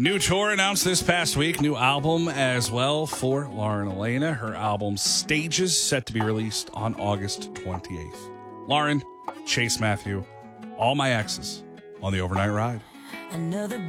New tour announced this past week. New album as well for Lauren Elena. Her album Stages set to be released on August 28th. Lauren, Chase Matthew, All My Exes on the Overnight Ride. Another